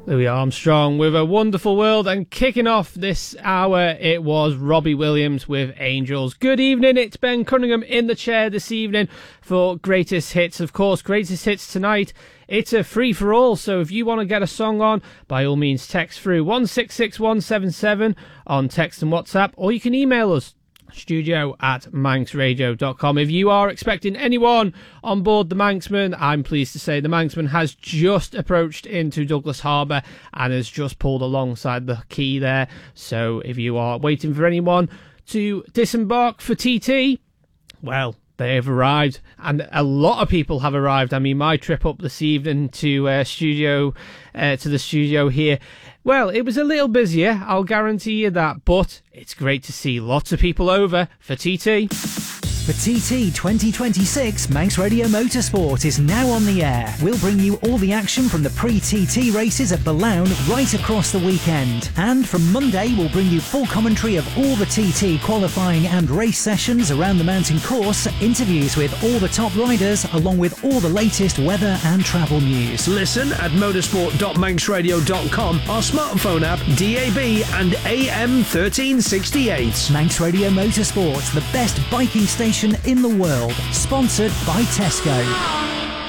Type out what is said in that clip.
Louis Armstrong with A Wonderful World, and kicking off this hour it was Robbie Williams with Angels. Good evening, it's Ben Cunningham in the chair this evening for Greatest Hits. Of course, Greatest Hits tonight, it's a free-for-all, so if you want to get a song on, by all means text through 166177 on text and WhatsApp, or you can email us studio@manxradio.com. If you are expecting anyone on board the Manxman, I'm pleased to say the Manxman has just approached into Douglas Harbour and has just pulled alongside the quay there. So if you are waiting for anyone to disembark for TT, well, they have arrived, and a lot of people have arrived. I mean, my trip up this evening to the studio here, well, it was a little busier, I'll guarantee you that, but it's great to see lots of people over for TT. For TT 2026, Manx Radio Motorsport is now on the air. We'll bring you all the action from the pre-TT races at Ballown right across the weekend. And from Monday, we'll bring you full commentary of all the TT qualifying and race sessions around the mountain course, interviews with all the top riders, along with all the latest weather and travel news. Listen at motorsport.manxradio.com, our smartphone app, DAB and AM 1368. Manx Radio Motorsport, the best biking station in the world, sponsored by Tesco.